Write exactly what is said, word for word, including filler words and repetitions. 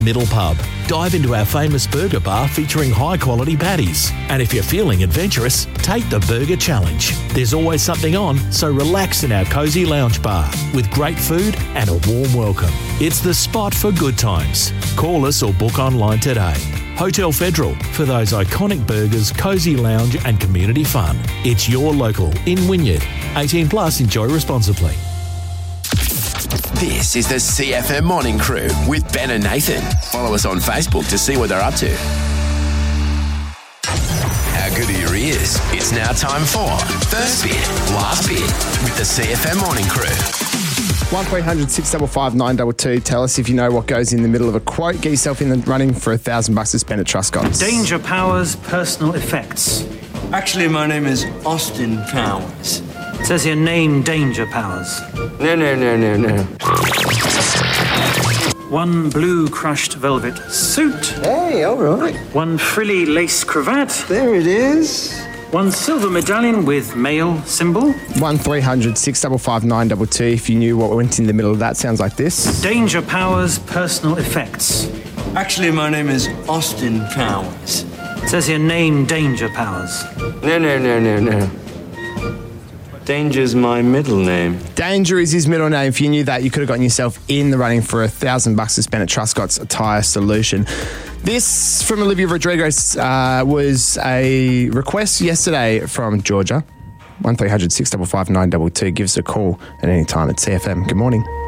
Middle Pub. Dive into our famous burger bar featuring high-quality patties. And if you're feeling adventurous, take the Burger Challenge. There's always something on, so relax in our cosy lounge bar with great food and a warm welcome. It's the spot for good times. Call us or book online today. Hotel Federal, for those iconic burgers, cosy lounge and community fun. It's your local in Wynyard. eighteen plus, enjoy responsibly. This is the C F M Morning Crew with Ben and Nathan. Follow us on Facebook to see what they're up to. How good are your ears? It's now time for First Bit, Last Bit with the C F M Morning Crew. one three hundred six five five nine two two. Tell us if you know what goes in the middle of a quote. Get yourself in the running for a thousand bucks to spend at Truscott's. Danger Powers, personal effects. Actually, my name is Austin Powers. It says here, name Danger Powers. No, no, no, no, no. One blue crushed velvet suit. Hey, all right. One frilly lace cravat. There it is. One silver medallion with male symbol. one three hundred six five five nine two two. If you knew what went in the middle of that, sounds like this. Danger Powers, personal effects. Actually, my name is Austin Powers. It says here, name Danger Powers. No, no, no, no, no. Danger's my middle name. Danger is his middle name. If you knew that, you could have gotten yourself in the running for a thousand bucks to spend at Truscott's Tyre Solution. This from Olivia Rodriguez uh, was a request yesterday from Georgia. one three hundred six five five nine two two. Give us a call at any time at C F M. Good morning.